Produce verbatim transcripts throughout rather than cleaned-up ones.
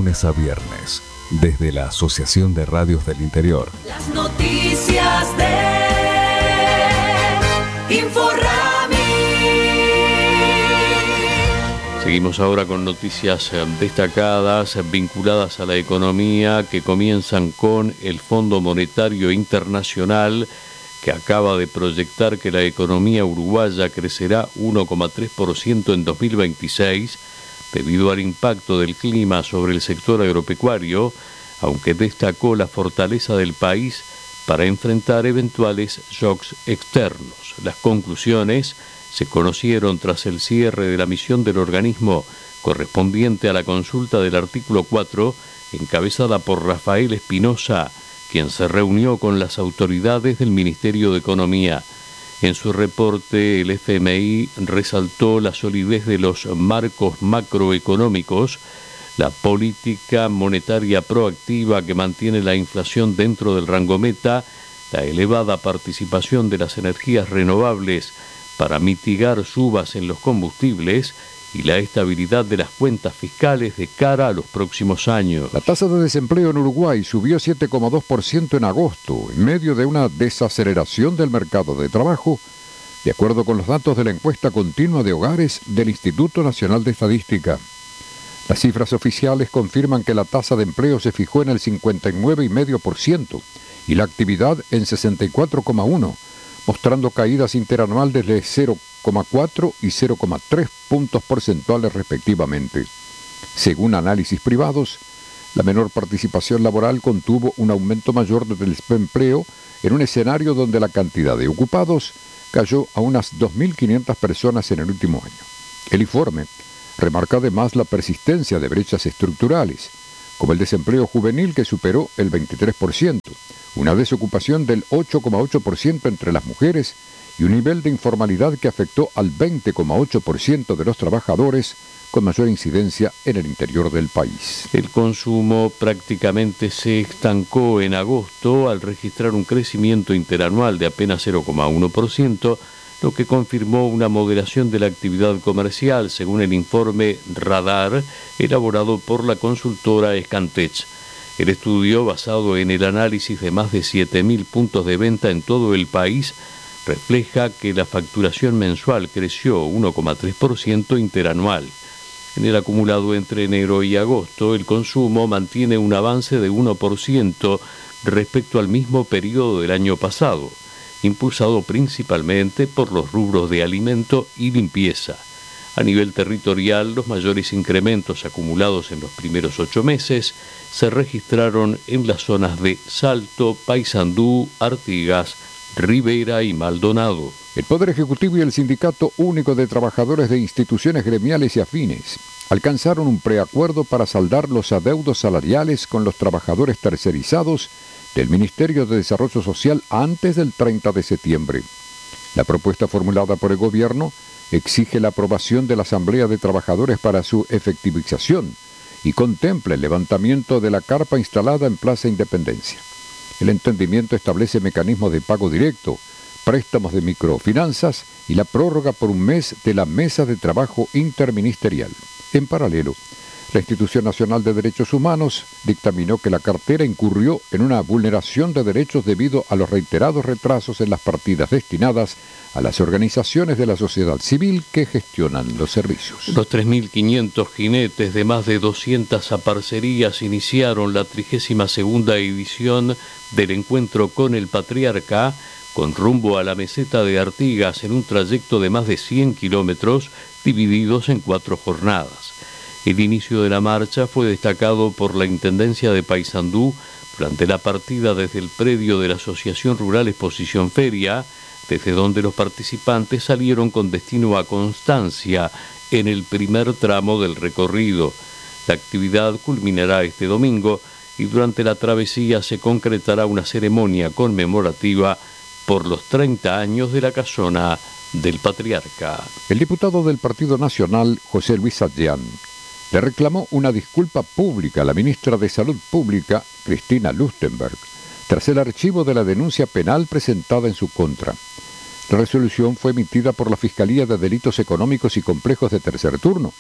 lunes a viernes, desde la Asociación de Radios del Interior. Las noticias de Inforrami. Seguimos ahora con noticias destacadas vinculadas a la economía que comienzan con el Fondo Monetario Internacional, que acaba de proyectar que la economía uruguaya crecerá uno coma tres por ciento en dos mil veintiséis debido al impacto del clima sobre el sector agropecuario, aunque destacó la fortaleza del país para enfrentar eventuales shocks externos. Las conclusiones se conocieron tras el cierre de la misión del organismo correspondiente a la consulta del artículo cuatro, encabezada por Rafael Espinosa, quien se reunió con las autoridades del Ministerio de Economía. En su reporte, el F M I resaltó la solidez de los marcos macroeconómicos, la política monetaria proactiva que mantiene la inflación dentro del rango meta, la elevada participación de las energías renovables para mitigar subas en los combustibles y la estabilidad de las cuentas fiscales de cara a los próximos años. La tasa de desempleo en Uruguay subió siete coma dos por ciento en agosto, en medio de una desaceleración del mercado de trabajo, de acuerdo con los datos de la encuesta continua de hogares del Instituto Nacional de Estadística. Las cifras oficiales confirman que la tasa de empleo se fijó en el cincuenta y nueve coma cinco por ciento y la actividad en sesenta y cuatro coma uno por ciento, mostrando caídas interanuales de cero coma cuatro y cero coma tres puntos porcentuales respectivamente. Según análisis privados, la menor participación laboral contuvo un aumento mayor del desempleo en un escenario donde la cantidad de ocupados cayó a unas dos mil quinientas personas en el último año. El informe remarca además la persistencia de brechas estructurales, como el desempleo juvenil que superó el veintitrés por ciento, una desocupación del ocho coma ocho por ciento entre las mujeres y un nivel de informalidad que afectó al veinte coma ocho por ciento de los trabajadores, con mayor incidencia en el interior del país. El consumo prácticamente se estancó en agosto al registrar un crecimiento interanual de apenas cero coma uno por ciento, lo que confirmó una moderación de la actividad comercial, según el informe Radar elaborado por la consultora Scantech. El estudio, basado en el análisis de más de siete mil puntos de venta en todo el país, refleja que la facturación mensual creció uno coma tres por ciento interanual. En el acumulado entre enero y agosto, el consumo mantiene un avance de uno por ciento respecto al mismo periodo del año pasado, impulsado principalmente por los rubros de alimento y limpieza. A nivel territorial, los mayores incrementos acumulados en los primeros ocho meses se registraron en las zonas de Salto, Paysandú, Artigas, Rivera y Maldonado. El Poder Ejecutivo y el Sindicato Único de Trabajadores de Instituciones Gremiales y Afines alcanzaron un preacuerdo para saldar los adeudos salariales con los trabajadores tercerizados del Ministerio de Desarrollo Social antes del treinta de septiembre. La propuesta formulada por el gobierno exige la aprobación de la Asamblea de Trabajadores para su efectivización y contempla el levantamiento de la carpa instalada en Plaza Independencia. El entendimiento establece mecanismos de pago directo, préstamos de microfinanzas y la prórroga por un mes de la Mesa de Trabajo Interministerial. En paralelo, la Institución Nacional de Derechos Humanos dictaminó que la cartera incurrió en una vulneración de derechos debido a los reiterados retrasos en las partidas destinadas a las organizaciones de la sociedad civil que gestionan los servicios. Los tres mil quinientos jinetes de más de doscientas aparcerías iniciaron la trigésima segunda edición del encuentro con el Patriarca, con rumbo a la meseta de Artigas en un trayecto de más de cien kilómetros divididos en cuatro jornadas. El inicio de la marcha fue destacado por la Intendencia de Paysandú durante la partida desde el predio de la Asociación Rural Exposición Feria, desde donde los participantes salieron con destino a Constancia en el primer tramo del recorrido. La actividad culminará este domingo y durante la travesía se concretará una ceremonia conmemorativa por los treinta años de la casona del Patriarca. El diputado del Partido Nacional, José Luis Adrián, le reclamó una disculpa pública a la ministra de Salud Pública, Cristina Lustenberg, tras el archivo de la denuncia penal presentada en su contra. La resolución fue emitida por la Fiscalía de Delitos Económicos y Complejos de Tercer Turno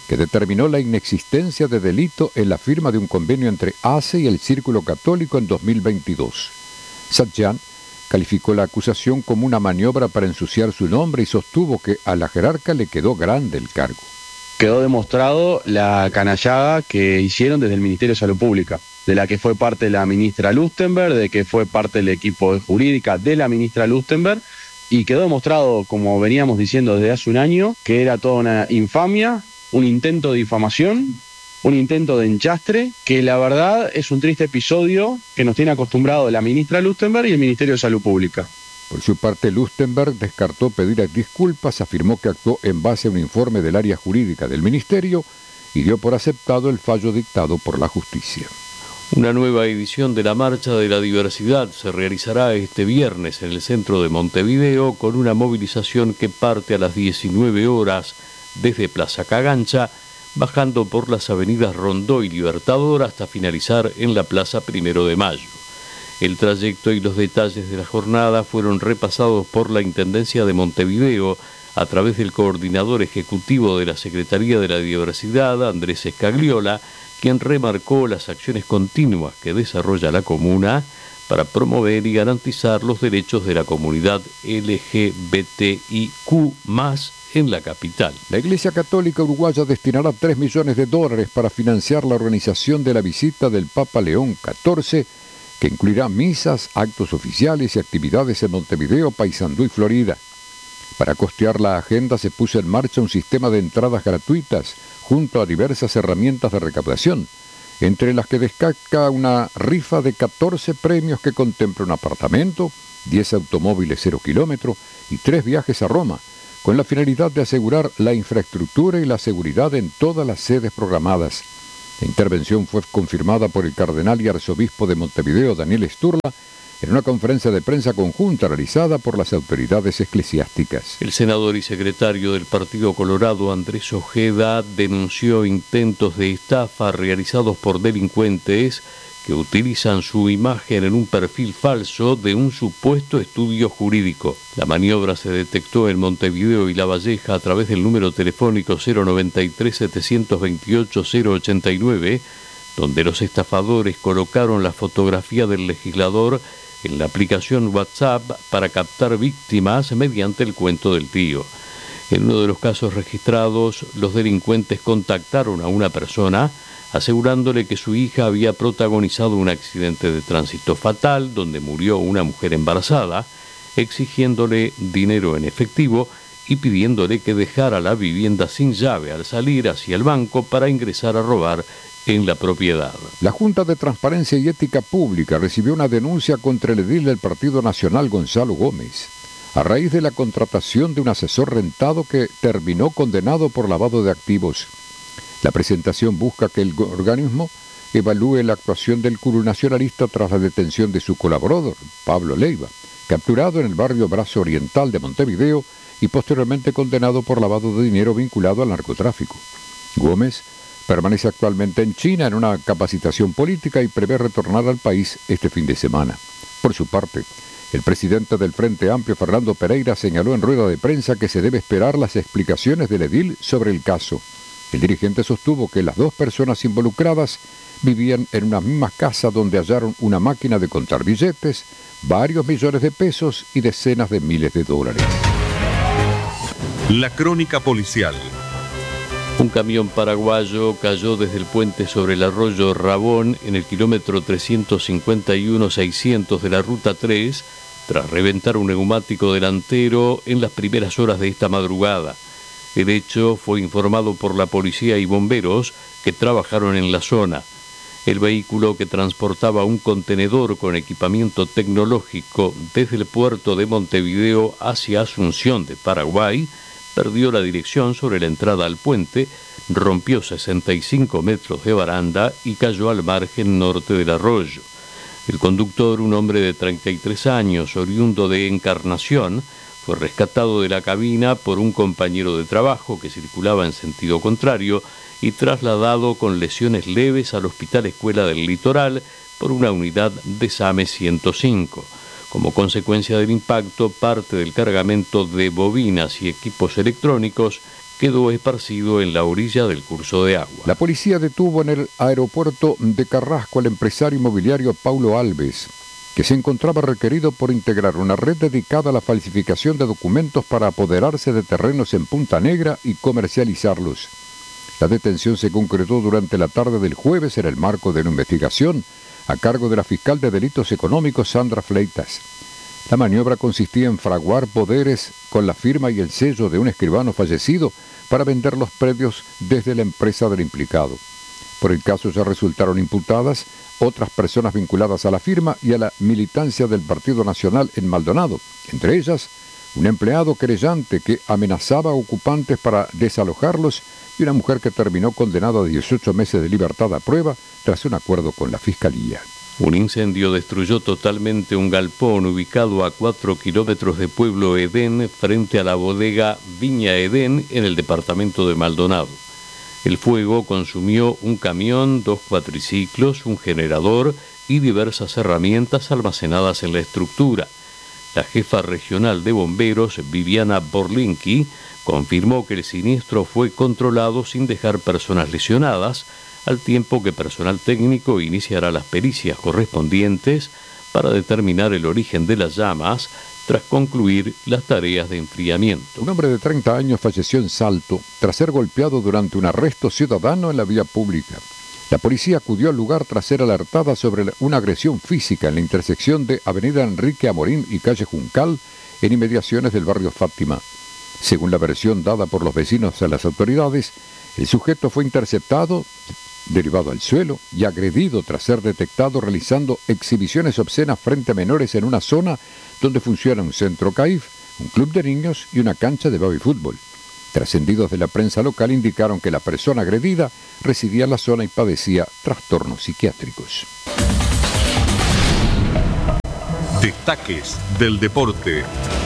que determinó la inexistencia de delito en la firma de un convenio entre A C E y el Círculo Católico en dos mil veintidós. Satyan calificó la acusación como una maniobra para ensuciar su nombre y sostuvo que a la jerarca le quedó grande el cargo. Quedó demostrado la canallada que hicieron desde el Ministerio de Salud Pública, de la que fue parte la ministra Lustenberg, de que fue parte del equipo de jurídica de la ministra Lustenberg, y quedó demostrado, como veníamos diciendo desde hace un año, que era toda una infamia, un intento de difamación, un intento de enchastre, que la verdad es un triste episodio que nos tiene acostumbrado la ministra Lustenberg y el Ministerio de Salud Pública. Por su parte, Lustenberg descartó pedir disculpas, afirmó que actuó en base a un informe del área jurídica del Ministerio y dio por aceptado el fallo dictado por la justicia. Una nueva edición de la Marcha de la Diversidad se realizará este viernes en el centro de Montevideo con una movilización que parte a las diecinueve horas desde Plaza Cagancha, bajando por las avenidas Rondó y Libertador hasta finalizar en la Plaza Primero de Mayo. El trayecto y los detalles de la jornada fueron repasados por la Intendencia de Montevideo a través del coordinador ejecutivo de la Secretaría de la Diversidad, Andrés Escagliola, quien remarcó las acciones continuas que desarrolla la comuna para promover y garantizar los derechos de la comunidad L G B T I Q más, en la capital. La Iglesia Católica Uruguaya destinará tres millones de dólares para financiar la organización de la visita del Papa León catorce, que incluirá misas, actos oficiales y actividades en Montevideo, Paysandú y Florida. Para costear la agenda se puso en marcha un sistema de entradas gratuitas junto a diversas herramientas de recaudación, entre las que destaca una rifa de catorce premios que contempla un apartamento, diez automóviles cero kilómetro y tres viajes a Roma, con la finalidad de asegurar la infraestructura y la seguridad en todas las sedes programadas. La intervención fue confirmada por el cardenal y arzobispo de Montevideo, Daniel Sturla, en una conferencia de prensa conjunta realizada por las autoridades eclesiásticas. El senador y secretario del Partido Colorado, Andrés Ojeda, denunció intentos de estafa realizados por delincuentes que utilizan su imagen en un perfil falso de un supuesto estudio jurídico. La maniobra se detectó en Montevideo y La Valleja a través del número telefónico cero noventa y tres, setecientos veintiocho, cero ochenta y nueve, donde los estafadores colocaron la fotografía del legislador en la aplicación WhatsApp para captar víctimas mediante el cuento del tío. En uno de los casos registrados, los delincuentes contactaron a una persona asegurándole que su hija había protagonizado un accidente de tránsito fatal donde murió una mujer embarazada, exigiéndole dinero en efectivo y pidiéndole que dejara la vivienda sin llave al salir hacia el banco para ingresar a robar en la propiedad. La Junta de Transparencia y Ética Pública recibió una denuncia contra el edil del Partido Nacional, Gonzalo Gómez, a raíz de la contratación de un asesor rentado que terminó condenado por lavado de activos. La presentación busca que el organismo evalúe la actuación del nacionalista tras la detención de su colaborador, Pablo Leiva, capturado en el barrio Brazo Oriental de Montevideo y posteriormente condenado por lavado de dinero vinculado al narcotráfico. Gómez permanece actualmente en China en una capacitación política y prevé retornar al país este fin de semana. Por su parte, el presidente del Frente Amplio, Fernando Pereira, señaló en rueda de prensa que se debe esperar las explicaciones del edil sobre el caso. El dirigente sostuvo que las dos personas involucradas vivían en una misma casa donde hallaron una máquina de contar billetes, varios millones de pesos y decenas de miles de dólares. La crónica policial. Un camión paraguayo cayó desde el puente sobre el arroyo Rabón en el kilómetro trescientos cincuenta y uno seiscientos de la Ruta tres tras reventar un neumático delantero en las primeras horas de esta madrugada. El hecho fue informado por la policía y bomberos que trabajaron en la zona. El vehículo, que transportaba un contenedor con equipamiento tecnológico desde el puerto de Montevideo hacia Asunción de Paraguay, perdió la dirección sobre la entrada al puente, rompió sesenta y cinco metros de baranda y cayó al margen norte del arroyo. El conductor, un hombre de treinta y tres años, oriundo de Encarnación, fue rescatado de la cabina por un compañero de trabajo que circulaba en sentido contrario y trasladado con lesiones leves al Hospital Escuela del Litoral por una unidad de SAME ciento cinco. Como consecuencia del impacto, parte del cargamento de bobinas y equipos electrónicos quedó esparcido en la orilla del curso de agua. La policía detuvo en el aeropuerto de Carrasco al empresario inmobiliario Paulo Alves, que se encontraba requerido por integrar una red dedicada a la falsificación de documentos para apoderarse de terrenos en Punta Negra y comercializarlos. La detención se concretó durante la tarde del jueves en el marco de una investigación a cargo de la fiscal de delitos económicos Sandra Fleitas. La maniobra consistía en fraguar poderes con la firma y el sello de un escribano fallecido para vender los predios desde la empresa del implicado. Por el caso ya resultaron imputadas otras personas vinculadas a la firma y a la militancia del Partido Nacional en Maldonado, entre ellas un empleado querellante que amenazaba a ocupantes para desalojarlos y una mujer que terminó condenada a dieciocho meses de libertad a prueba tras un acuerdo con la Fiscalía. Un incendio destruyó totalmente un galpón ubicado a cuatro kilómetros de Pueblo Edén frente a la bodega Viña Edén en el departamento de Maldonado. El fuego consumió un camión, dos cuatriciclos, un generador y diversas herramientas almacenadas en la estructura. La jefa regional de bomberos, Viviana Borlinki, confirmó que el siniestro fue controlado sin dejar personas lesionadas, al tiempo que personal técnico iniciará las pericias correspondientes para determinar el origen de las llamas tras concluir las tareas de enfriamiento. Un hombre de treinta años falleció en Salto tras ser golpeado durante un arresto ciudadano en la vía pública. La policía acudió al lugar tras ser alertada sobre una agresión física en la intersección de Avenida Enrique Amorín y Calle Juncal, en inmediaciones del barrio Fátima. Según la versión dada por los vecinos a las autoridades, el sujeto fue interceptado, derivado al suelo y agredido tras ser detectado realizando exhibiciones obscenas frente a menores en una zona donde funciona un centro C A I F, un club de niños y una cancha de baby fútbol. Trascendidos de la prensa local indicaron que la persona agredida residía en la zona y padecía trastornos psiquiátricos. Destaques del deporte.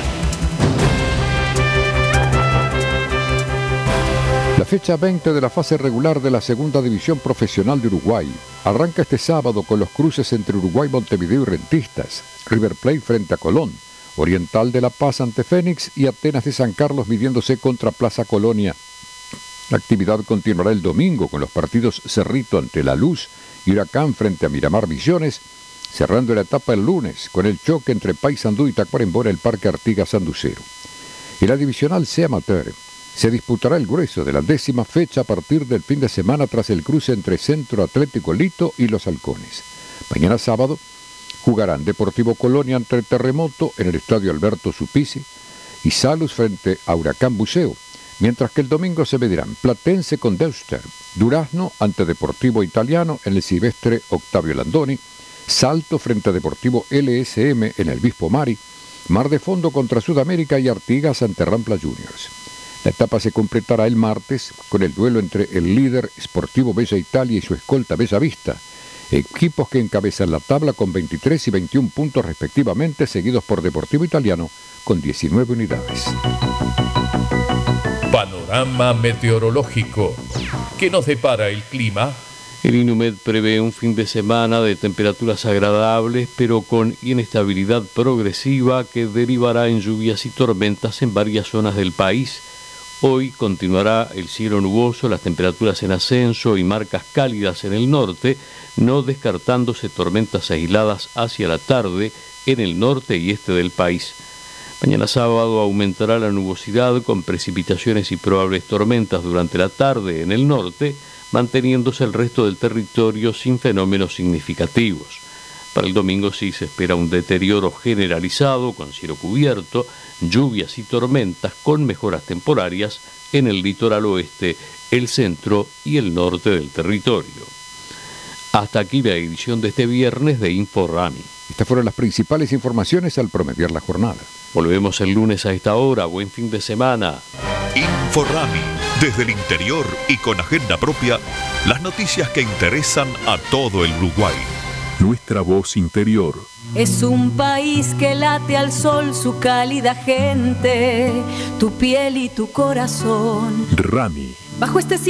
La fecha veinte de la fase regular de la Segunda División Profesional de Uruguay arranca este sábado con los cruces entre Uruguay, Montevideo y Rentistas, River Plate frente a Colón, Oriental de La Paz ante Fénix y Atenas de San Carlos midiéndose contra Plaza Colonia. La actividad continuará el domingo con los partidos Cerrito ante La Luz y Huracán frente a Miramar Misiones, cerrando la etapa el lunes con el choque entre Paysandú y Tacuarembó en el Parque Artigas Sanducero. En la Divisional C Amateur se disputará el grueso de la décima fecha a partir del fin de semana tras el cruce entre Centro Atlético Lito y Los Halcones. Mañana sábado jugarán Deportivo Colonia ante Terremoto en el Estadio Alberto Supisi y Salus frente a Huracán Buceo, mientras que el domingo se medirán Platense con Deuster, Durazno ante Deportivo Italiano en el Silvestre Octavio Landoni, Salto frente a Deportivo L S M en el Bispo Mari, Mar de Fondo contra Sudamérica y Artigas ante Rampla Juniors. La etapa se completará el martes con el duelo entre el líder Sportivo Bella Italia y su escolta Bella Vista, equipos que encabezan la tabla con veintitrés y veintiún puntos respectivamente, seguidos por Deportivo Italiano con diecinueve unidades. Panorama meteorológico. ¿Qué nos depara el clima? El INUMED prevé un fin de semana de temperaturas agradables, pero con inestabilidad progresiva que derivará en lluvias y tormentas en varias zonas del país. Hoy continuará el cielo nuboso, las temperaturas en ascenso y marcas cálidas en el norte, no descartándose tormentas aisladas hacia la tarde en el norte y este del país. Mañana sábado aumentará la nubosidad con precipitaciones y probables tormentas durante la tarde en el norte, manteniéndose el resto del territorio sin fenómenos significativos. Para el domingo sí se espera un deterioro generalizado con cielo cubierto, lluvias y tormentas con mejoras temporarias en el litoral oeste, el centro y el norte del territorio. Hasta aquí la edición de este viernes de InfoRami. Estas fueron las principales informaciones al promediar la jornada. Volvemos el lunes a esta hora. Buen fin de semana. InfoRami, desde el interior y con agenda propia, las noticias que interesan a todo el Uruguay. Nuestra voz interior. Es un país que late al sol su cálida gente, tu piel y tu corazón. Rami. Bajo este cielo